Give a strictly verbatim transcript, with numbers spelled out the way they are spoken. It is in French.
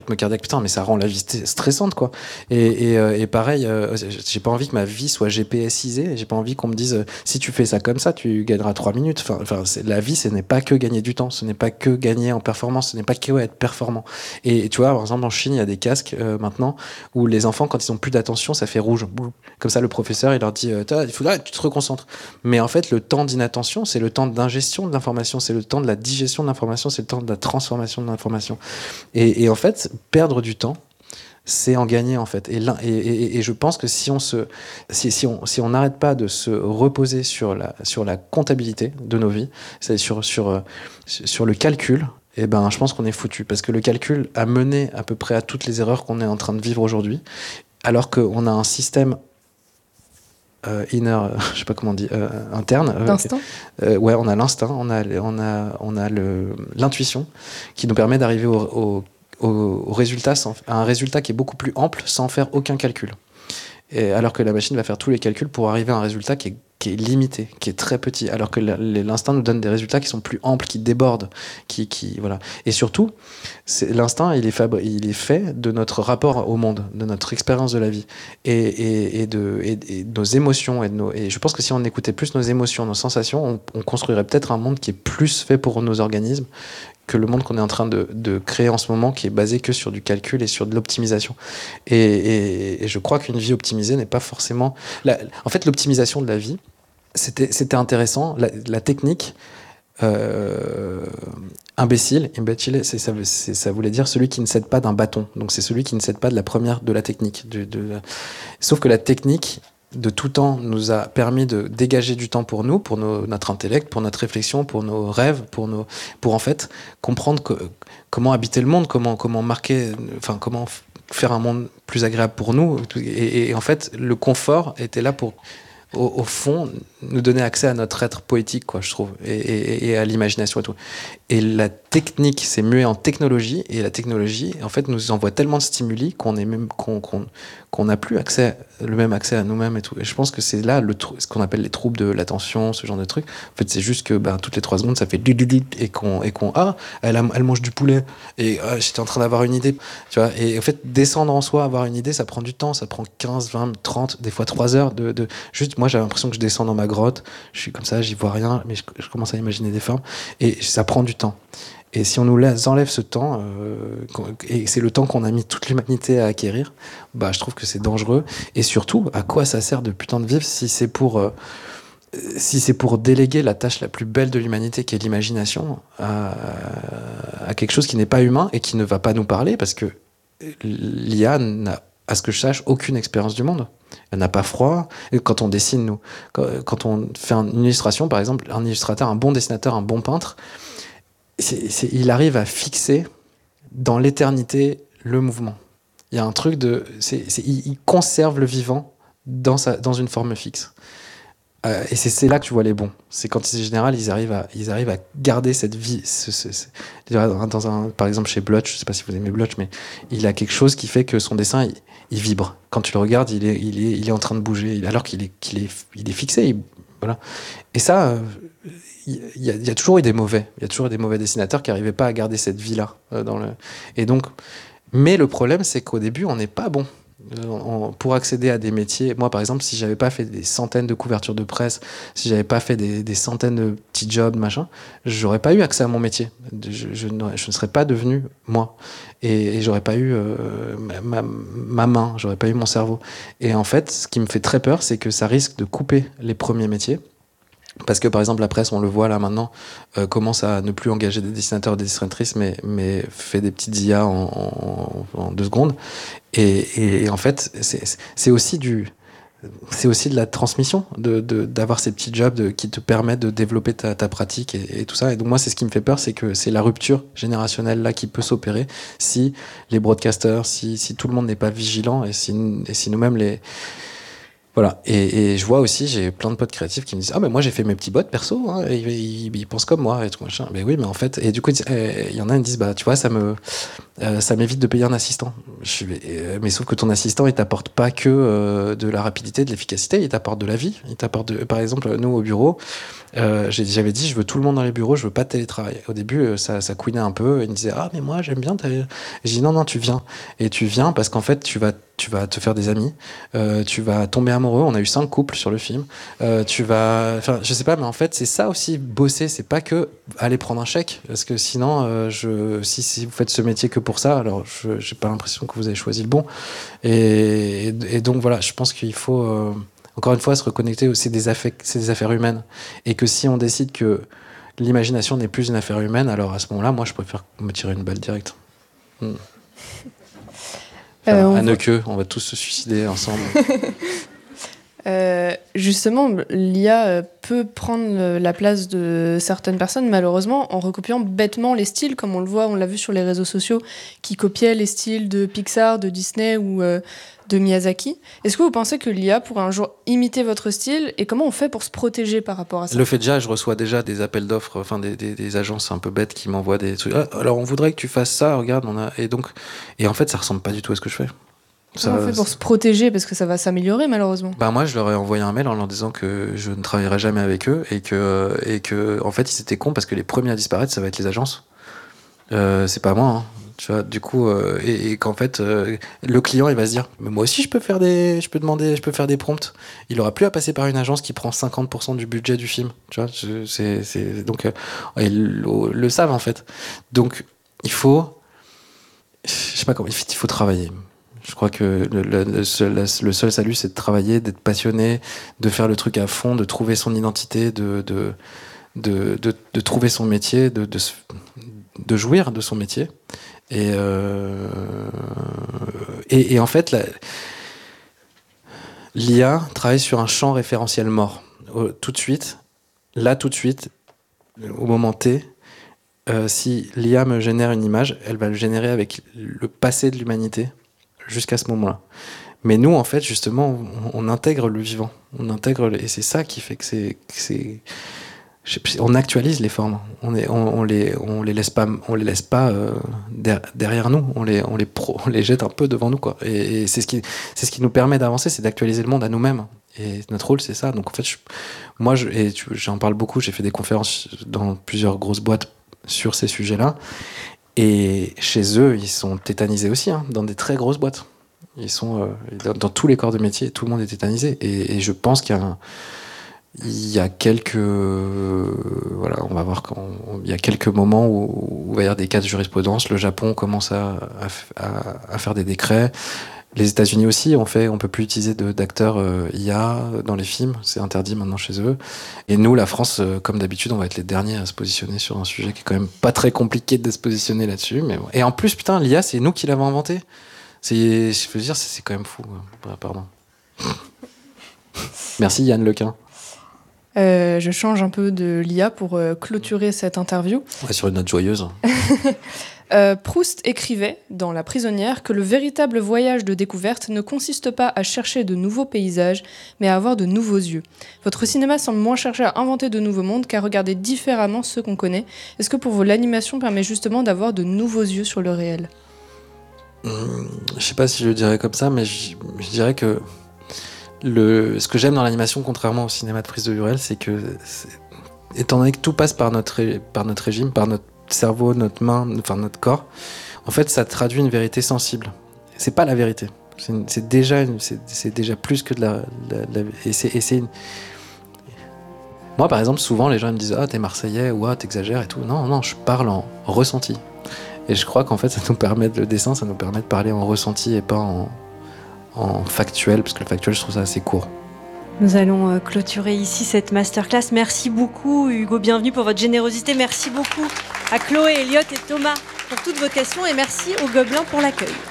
rythme cardiaque, putain, mais ça rend la vie st- stressante, quoi. Et, et, euh, et pareil, euh, j'ai pas envie que ma vie soit G P S-isée. J'ai pas envie qu'on me dise, euh, si tu fais ça comme ça, tu gagneras trois minutes. Enfin, enfin, c'est- la vie, ce n'est pas que gagner du temps, ce n'est pas que gagner en performance, ce n'est pas que être performant. Et, et tu vois, par exemple, en Chine, il y a des casques euh, maintenant où les enfants, quand ils ont plus d'attention, ça fait rouge. Comme ça, le professeur, il leur dit, euh, il faudra que tu te reconcentres. Mais en fait, le temps d'inattention, c'est le temps d'ingestion de l'information, c'est le temps de la digestion de l'information, c'est le temps de la transformation de l'information. Et, et en fait, perdre du temps, c'est en gagner en fait. Et, l'un- et, et, et je pense que si on se, si, si on, si on n'arrête pas de se reposer sur la, sur la comptabilité de nos vies, c'est sur, sur, euh, sur le calcul, eh ben, je pense qu'on est foutu. Parce que le calcul a mené à peu près à toutes les erreurs qu'on est en train de vivre aujourd'hui, alors qu'on a un système euh, inner, euh, je sais pas comment on dit, euh, interne. euh, D'instinct. euh, ouais, on a l'instinct, on a, on a, on a le, l'intuition qui nous permet d'arriver au, au, au, au résultat sans, à un résultat qui est beaucoup plus ample sans faire aucun calcul. Et alors que la machine va faire tous les calculs pour arriver à un résultat qui est, qui est limité, qui est très petit. Alors que la- l'instinct nous donne des résultats qui sont plus amples, qui débordent, qui, qui voilà. Et surtout, c'est, l'instinct, il est, fabri- il est fait de notre rapport au monde, de notre expérience de la vie et, et, et, de, et, et de nos émotions. Et, de nos, et je pense que si on écoutait plus nos émotions, nos sensations, on, on construirait peut-être un monde qui est plus fait pour nos organismes que le monde qu'on est en train de, de créer en ce moment, qui est basé que sur du calcul et sur de l'optimisation. Et, et, et je crois qu'une vie optimisée n'est pas forcément... La, en fait, l'optimisation de la vie, c'était, c'était intéressant. La, la technique, euh, imbécile, imbécile, c'est, ça, c'est, ça voulait dire celui qui ne cède pas d'un bâton. Donc c'est celui qui ne cède pas de la première de la technique. De, de la... Sauf que la technique, de tout temps, nous a permis de dégager du temps pour nous, pour nos, notre intellect, pour notre réflexion, pour nos rêves, pour, nos, pour en fait comprendre que, comment habiter le monde, comment, comment marquer, enfin comment f- faire un monde plus agréable pour nous. Et, et, et en fait, le confort était là pour au, au fond, nous donner accès à notre être poétique, quoi, je trouve, et, et, et à l'imagination et tout. Et la technique s'est muée en technologie, et la technologie, en fait, nous envoie tellement de stimuli qu'on est même qu'on qu'on qu'on n'a plus accès, le même accès à nous-mêmes et tout. Et je pense que c'est là le trou- ce qu'on appelle les troubles de l'attention, ce genre de trucs. En fait, c'est juste que ben, toutes les trois secondes, ça fait du du du et qu'on et qu'on ah, elle, a- elle mange du poulet et ah, j'étais en train d'avoir une idée, tu vois. Et en fait, descendre en soi, avoir une idée, ça prend du temps, ça prend quinze, vingt, trente, des fois trois heures de, de juste. Moi, j'ai l'impression que je descends dans ma grotte, je suis comme ça, j'y vois rien, mais je, je commence à imaginer des formes et ça prend du temps. Et si on nous laisse, enlève ce temps, euh, et c'est le temps qu'on a mis toute l'humanité à acquérir, bah je trouve que c'est dangereux. Et surtout, à quoi ça sert de putain de vivre si c'est pour, euh, si c'est pour déléguer la tâche la plus belle de l'humanité, qui est l'imagination, à, à quelque chose qui n'est pas humain et qui ne va pas nous parler, parce que l'I A n'a, à ce que je sache, aucune expérience du monde. Elle n'a pas froid. Et quand on dessine, nous, quand, quand on fait une illustration, par exemple, un illustrateur, un bon dessinateur, un bon peintre, c'est, c'est, il arrive à fixer dans l'éternité le mouvement. Il y a un truc de... C'est, c'est, il, il conserve le vivant dans, sa, dans une forme fixe. Euh, et c'est, c'est là que tu vois les bons. C'est quand, en général, ils arrivent à, ils arrivent à garder cette vie. Ce, ce, ce, dans un, par exemple, chez Blotch, je ne sais pas si vous aimez Blotch, mais il a quelque chose qui fait que son dessin, il, il vibre. Quand tu le regardes, il est, il est, il est en train de bouger, alors qu'il est, qu'il est, il est fixé. Il, voilà. Et ça... Euh, il y, a, il y a toujours eu des mauvais, il y a toujours eu des mauvais dessinateurs qui n'arrivaient pas à garder cette vie-là. Euh, dans le... Et donc, mais le problème, c'est qu'au début, on n'est pas bon. Euh, on, pour accéder à des métiers, moi par exemple, si j'avais pas fait des centaines de couvertures de presse, si j'avais pas fait des, des centaines de petits jobs, machin, j'aurais pas eu accès à mon métier. Je, je, je ne serais pas devenu moi. Et, et j'aurais pas eu euh, ma, ma main, j'aurais pas eu mon cerveau. Et en fait, ce qui me fait très peur, c'est que ça risque de couper les premiers métiers. Parce que par exemple la presse, on le voit là maintenant, euh, commence à ne plus engager des dessinateurs et des dessinatrices, mais, mais fait des petites I A en, en, en deux secondes. Et, et en fait, c'est, c'est aussi du, c'est aussi de la transmission, de, de, d'avoir ces petits jobs de, qui te permettent de développer ta, ta pratique et, et tout ça. Et donc moi, c'est ce qui me fait peur, c'est que c'est la rupture générationnelle là qui peut s'opérer si les broadcasters, si, si tout le monde n'est pas vigilant et si, et si nous-mêmes les Voilà, et, et je vois aussi, j'ai plein de potes créatifs qui me disent ah mais moi j'ai fait mes petits bots perso, hein, et, ils, ils, ils pensent comme moi et tout machin. Mais oui, mais en fait, et du coup il y en a qui me disent bah tu vois ça me euh, ça m'évite de payer un assistant. Je suis, euh, mais sauf que ton assistant il t'apporte pas que euh, de la rapidité, de l'efficacité, il t'apporte de la vie. Il t'apporte de, par exemple nous au bureau, euh, j'avais dit je veux tout le monde dans les bureaux, je veux pas de télétravail. Au début ça ça couinait un peu, ils me disaient ah mais moi j'aime bien. J'ai dit non non tu viens et tu viens parce qu'en fait tu vas tu vas te faire des amis, euh, tu vas tomber amoureux. On a eu cinq couples sur le film. Euh, tu vas, enfin, je sais pas, mais en fait, c'est ça aussi bosser. C'est pas que aller prendre un chèque, parce que sinon, euh, je, si, si vous faites ce métier que pour ça, alors je j'ai pas l'impression que vous avez choisi le bon. Et, et, et donc voilà, je pense qu'il faut euh, encore une fois se reconnecter aussi des affaires, c'est des affaires humaines, et que si on décide que l'imagination n'est plus une affaire humaine, alors à ce moment-là, moi, je préfère me tirer une balle directe. Hmm. Enfin, euh, à Nequeux, on va tous se suicider ensemble. euh, justement, l'I A peut prendre la place de certaines personnes, malheureusement, en recopiant bêtement les styles, comme on le voit, on l'a vu sur les réseaux sociaux, qui copiaient les styles de Pixar, de Disney ou euh, de Miyazaki. Est-ce que vous pensez que l'I A pourrait un jour imiter votre style, et comment on fait pour se protéger par rapport à ça ? Le fait déjà, je reçois déjà des appels d'offres, enfin des, des, des agences un peu bêtes qui m'envoient des trucs. Ah, alors on voudrait que tu fasses ça, regarde, on a et donc et en fait ça ressemble pas du tout à ce que je fais. Comment ça, on fait pour se protéger parce que ça va s'améliorer malheureusement ? Bah moi je leur ai envoyé un mail en leur disant que je ne travaillerai jamais avec eux et que et que en fait ils étaient cons parce que les premiers à disparaître ça va être les agences. Euh, c'est pas moi. Hein. Tu vois, du coup, euh, et, et qu'en fait, euh, le client, il va se dire, mais moi aussi, je peux faire des, je peux demander, je peux faire des prompts. Il aura plus à passer par une agence qui prend cinquante pour cent du budget du film. Tu vois, c'est, c'est donc, euh, ils le, le savent en fait. Donc, il faut, je sais pas comment, il faut travailler. Je crois que le, le, le, seul, le seul salut, c'est de travailler, d'être passionné, de faire le truc à fond, de trouver son identité, de, de, de, de, de trouver son métier, de, de, de jouir de son métier. Et, euh, et, et en fait, la, l'I A travaille sur un champ référentiel mort. Tout de suite, là, tout de suite, au moment T, euh, si l'I A me génère une image, elle va le générer avec le passé de l'humanité jusqu'à ce moment-là. Mais nous, en fait, justement, on, on intègre le vivant. On intègre, le, et c'est ça qui fait que c'est... Que c'est on actualise les formes, on, est, on, on les, on les laisse pas, on les laisse pas euh, derrière nous, on les, on les, pro, on les jette un peu devant nous, quoi. Et, et c'est ce qui, c'est ce qui nous permet d'avancer, c'est d'actualiser le monde à nous-mêmes. Et notre rôle, c'est ça. Donc en fait, je, moi, je, et tu, j'en parle beaucoup. J'ai fait des conférences dans plusieurs grosses boîtes sur ces sujets-là. Et chez eux, ils sont tétanisés aussi, hein, dans des très grosses boîtes. Ils sont euh, dans, dans tous les corps de métier, tout le monde est tétanisé. Et, et je pense qu'il y a un, Il y a quelques euh, voilà, on va voir quand il y a quelques moments où, où il va y avoir des cas de jurisprudence. Le Japon commence à, à, à faire des décrets. Les États-Unis aussi ont fait, on peut plus utiliser de, d'acteurs euh, I A dans les films, c'est interdit maintenant chez eux. Et nous, la France, euh, comme d'habitude, on va être les derniers à se positionner sur un sujet qui est quand même pas très compliqué de se positionner là-dessus. Mais bon. Et en plus, putain, l'I A, c'est nous qui l'avons inventé. C'est, je veux dire, c'est, c'est quand même fou. Bah, pardon. Merci Yann Lequin. Euh, je change un peu de l'I A pour euh, clôturer cette interview. Ouais, sur une note joyeuse. euh, Proust écrivait dans La prisonnière que le véritable voyage de découverte ne consiste pas à chercher de nouveaux paysages, mais à avoir de nouveaux yeux. Votre cinéma semble moins chercher à inventer de nouveaux mondes qu'à regarder différemment ceux qu'on connaît. Est-ce que pour vous, l'animation permet justement d'avoir de nouveaux yeux sur le réel ? Mmh, je sais pas si je le dirais comme ça, mais je, je dirais que Le, ce que j'aime dans l'animation, contrairement au cinéma de prise de vue réelle, c'est que, c'est, étant donné que tout passe par notre, par notre régime, par notre cerveau, notre main, enfin notre corps, en fait, ça traduit une vérité sensible. C'est pas la vérité. C'est, une, c'est déjà, une, c'est, c'est déjà plus que de la, la, la et c'est, et c'est une... Moi, par exemple, souvent, les gens me disent « Ah, t'es Marseillais » ou « Ah, t'exagères » et tout. Non, non, je parle en ressenti. Et je crois qu'en fait, ça nous permet, le dessin, ça nous permet de parler en ressenti et pas en... en factuel, parce que le factuel, je trouve ça assez court. Nous allons clôturer ici cette masterclass. Merci beaucoup Hugo Bienvenu pour votre générosité. Merci beaucoup à Chloé, Elliot et Thomas pour toutes vos questions et merci aux Gobelins pour l'accueil.